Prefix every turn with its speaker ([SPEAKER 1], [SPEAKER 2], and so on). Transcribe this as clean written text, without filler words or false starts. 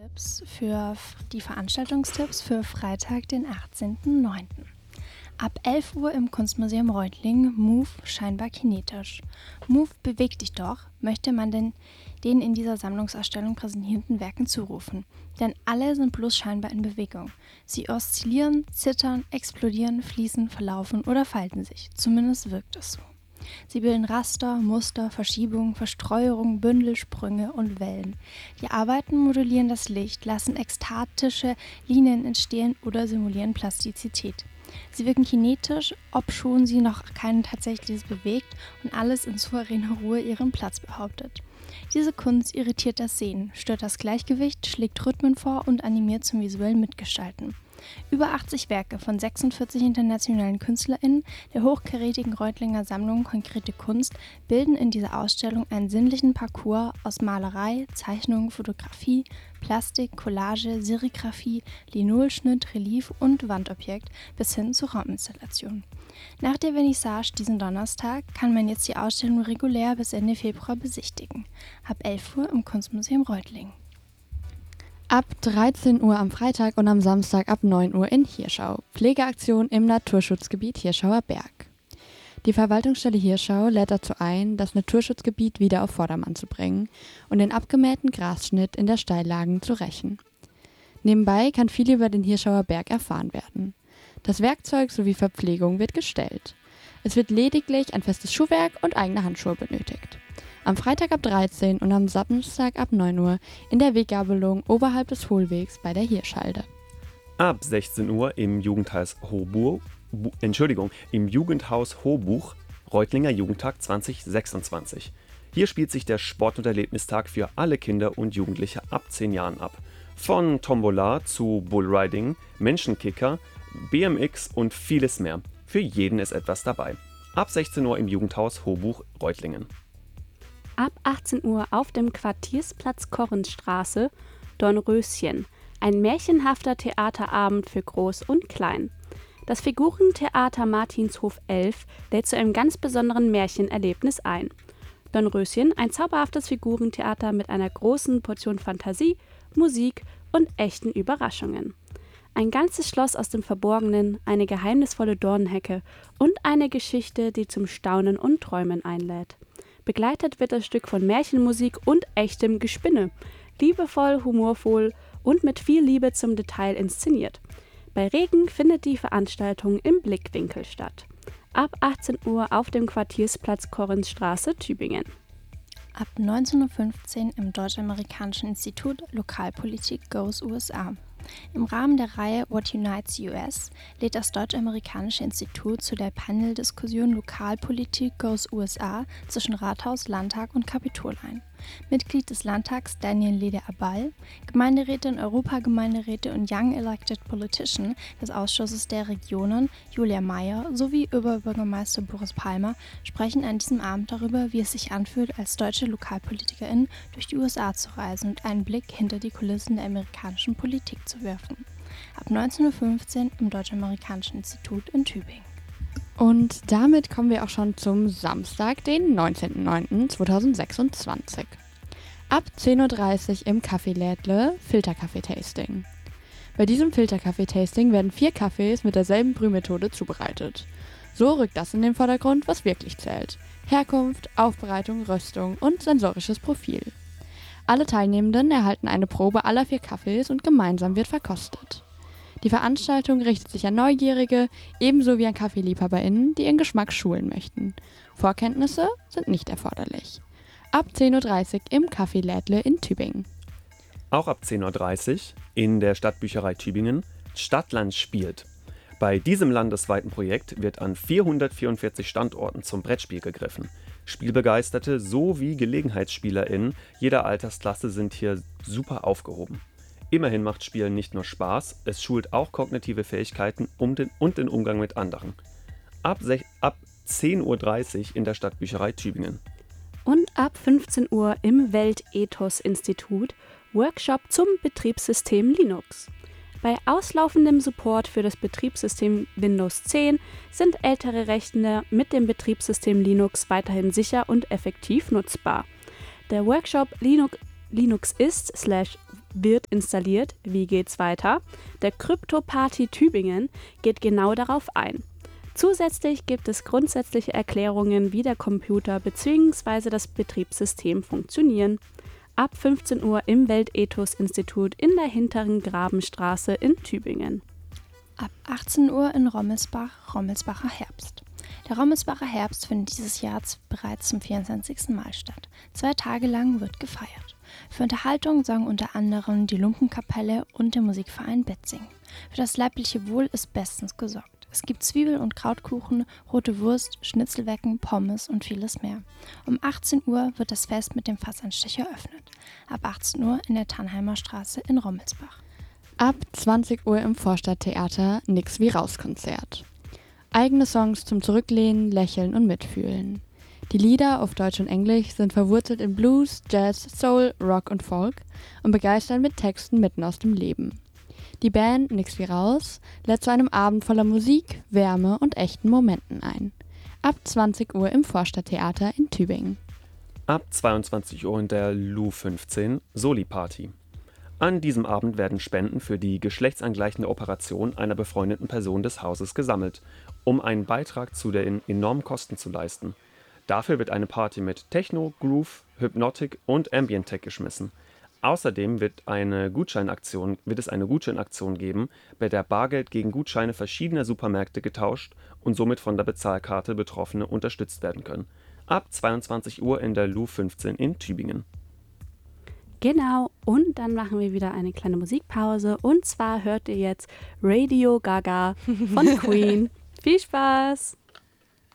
[SPEAKER 1] Die Veranstaltungstipps für Freitag, den 18.09. Ab 11 Uhr im Kunstmuseum Reutlingen, Move scheinbar kinetisch. Move, beweg dich doch, möchte man den in dieser Sammlungsausstellung präsentierten Werken zurufen. Denn alle sind bloß scheinbar in Bewegung. Sie oszillieren, zittern, explodieren, fließen, verlaufen oder falten sich. Zumindest wirkt es so. Sie bilden Raster, Muster, Verschiebungen, Verstreuungen, Bündel, Sprünge und Wellen. Die Arbeiten modellieren das Licht, lassen ekstatische Linien entstehen oder simulieren Plastizität. Sie wirken kinetisch, obschon sie noch kein tatsächliches bewegt und alles in souveräner Ruhe ihren Platz behauptet. Diese Kunst irritiert das Sehen, stört das Gleichgewicht, schlägt Rhythmen vor und animiert zum visuellen Mitgestalten. Über 80 Werke von 46 internationalen KünstlerInnen der hochkarätigen Reutlinger Sammlung Konkrete Kunst bilden in dieser Ausstellung einen sinnlichen Parcours aus Malerei, Zeichnung, Fotografie, Plastik, Collage, Serigraphie, Linolschnitt, Relief und Wandobjekt bis hin zu Rauminstallationen. Nach der Vernissage diesen Donnerstag kann man jetzt die Ausstellung regulär bis Ende Februar besichtigen. Ab 11 Uhr im Kunstmuseum Reutlingen.
[SPEAKER 2] Ab 13 Uhr am Freitag und am Samstag ab 9 Uhr in Hirschau. Pflegeaktion im Naturschutzgebiet Hirschauer Berg. Die Verwaltungsstelle Hirschau lädt dazu ein, das Naturschutzgebiet wieder auf Vordermann zu bringen und den abgemähten Grasschnitt in der Steillagen zu rächen. Nebenbei kann viel über den Hirschauer Berg erfahren werden. Das Werkzeug sowie Verpflegung wird gestellt. Es wird lediglich ein festes Schuhwerk und eigene Handschuhe benötigt. Am Freitag ab 13 und am Samstag ab 9 Uhr in der Weggabelung oberhalb des Hohlwegs bei der Hirschhalde.
[SPEAKER 3] Ab 16 Uhr im Jugendhaus Hohbuch, Reutlinger Jugendtag 2026. Hier spielt sich der Sport- und Erlebnistag für alle Kinder und Jugendliche ab 10 Jahren ab. Von Tombola zu Bullriding, Menschenkicker, BMX und vieles mehr. Für jeden ist etwas dabei. Ab 16 Uhr im Jugendhaus Hohbuch, Reutlingen.
[SPEAKER 4] Ab 18 Uhr auf dem Quartiersplatz Korrenstraße, Dornröschen. Ein märchenhafter Theaterabend für Groß und Klein. Das Figurentheater Martinshof 11 lädt zu einem ganz besonderen Märchenerlebnis ein. Dornröschen, ein zauberhaftes Figurentheater mit einer großen Portion Fantasie, Musik und echten Überraschungen. Ein ganzes Schloss aus dem Verborgenen, eine geheimnisvolle Dornenhecke und eine Geschichte, die zum Staunen und Träumen einlädt. Begleitet wird das Stück von Märchenmusik und echtem Gespinne, liebevoll, humorvoll und mit viel Liebe zum Detail inszeniert. Bei Regen findet die Veranstaltung im Blickwinkel statt. Ab 18 Uhr auf dem Quartiersplatz Korrenstraße, Tübingen.
[SPEAKER 1] Ab 19.15 Uhr im Deutsch-Amerikanischen Institut Lokalpolitik Goes USA. Im Rahmen der Reihe What Unites US lädt das Deutsch-Amerikanische Institut zu der Paneldiskussion Lokalpolitik Goes USA zwischen Rathaus, Landtag und Kapitol ein. Mitglied des Landtags Daniel Leder-Abal, Gemeinderätin, Europagemeinderäte und Young Elected Politician des Ausschusses der Regionen Julia Meyer sowie Oberbürgermeister Boris Palmer sprechen an diesem Abend darüber, wie es sich anfühlt, als deutsche LokalpolitikerInnen durch die USA zu reisen und einen Blick hinter die Kulissen der amerikanischen Politik zu werfen. Ab 19.15 Uhr im Deutsch-Amerikanischen Institut in Tübingen.
[SPEAKER 2] Und damit kommen wir auch schon zum Samstag, den 19.09.2026. Ab 10.30 Uhr im Kaffeelädle Filterkaffee-Tasting. Bei diesem Filterkaffee-Tasting werden 4 Kaffees mit derselben Brühmethode zubereitet. So rückt das in den Vordergrund, was wirklich zählt: Herkunft, Aufbereitung, Röstung und sensorisches Profil. Alle Teilnehmenden erhalten eine Probe aller 4 Kaffees und gemeinsam wird verkostet. Die Veranstaltung richtet sich an Neugierige, ebenso wie an KaffeeliebhaberInnen, die ihren Geschmack schulen möchten. Vorkenntnisse sind nicht erforderlich. Ab 10.30 Uhr im Kaffeelädle in Tübingen.
[SPEAKER 3] Auch ab 10.30 Uhr in der Stadtbücherei Tübingen Stadtland spielt. Bei diesem landesweiten Projekt wird an 444 Standorten zum Brettspiel gegriffen. Spielbegeisterte sowie GelegenheitsspielerInnen jeder Altersklasse sind hier super aufgehoben. Immerhin macht Spielen nicht nur Spaß, es schult auch kognitive Fähigkeiten und den Umgang mit anderen. Ab 10.30 Uhr in der Stadtbücherei Tübingen.
[SPEAKER 4] Und ab 15 Uhr im Weltethos-Institut Workshop zum Betriebssystem Linux. Bei auslaufendem Support für das Betriebssystem Windows 10 sind ältere Rechner mit dem Betriebssystem Linux weiterhin sicher und effektiv nutzbar. Der Workshop Linux ist wird installiert, wie geht's weiter? Der Krypto-Party Tübingen geht genau darauf ein. Zusätzlich gibt es grundsätzliche Erklärungen, wie der Computer bzw. das Betriebssystem funktionieren. Ab 15 Uhr im Weltethos-Institut in der hinteren Grabenstraße in Tübingen.
[SPEAKER 1] Ab 18 Uhr in Rommelsbach, Rommelsbacher Herbst. Der Rommelsbacher Herbst findet dieses Jahr bereits zum 24. Mal statt. 2 Tage lang wird gefeiert. Für Unterhaltung sorgen unter anderem die Lumpenkapelle und der Musikverein Betzing. Für das leibliche Wohl ist bestens gesorgt. Es gibt Zwiebel- und Krautkuchen, rote Wurst, Schnitzelwecken, Pommes und vieles mehr. Um 18 Uhr wird das Fest mit dem Fassanstich eröffnet. Ab 18 Uhr in der Tannheimer Straße in Rommelsbach.
[SPEAKER 2] Ab 20 Uhr im Vorstadttheater Nix wie Raus-Konzert. Eigene Songs zum Zurücklehnen, Lächeln und Mitfühlen. Die Lieder auf Deutsch und Englisch sind verwurzelt in Blues, Jazz, Soul, Rock und Folk und begeistern mit Texten mitten aus dem Leben. Die Band Nix wie Raus lädt zu einem Abend voller Musik, Wärme und echten Momenten ein. Ab 20 Uhr im Vorstadttheater in Tübingen.
[SPEAKER 3] Ab 22 Uhr in der Lu 15 Soli-Party. An diesem Abend werden Spenden für die geschlechtsangleichende Operation einer befreundeten Person des Hauses gesammelt, um einen Beitrag zu den enormen Kosten zu leisten. Dafür wird eine Party mit Techno, Groove, Hypnotic und Ambient Tech geschmissen. Außerdem wird es eine Gutscheinaktion geben, bei der Bargeld gegen Gutscheine verschiedener Supermärkte getauscht und somit von der Bezahlkarte Betroffene unterstützt werden können. Ab 22 Uhr in der Lu 15 in Tübingen.
[SPEAKER 4] Genau, und dann machen wir wieder eine kleine Musikpause. Und zwar hört ihr jetzt Radio Gaga von Queen. Viel Spaß!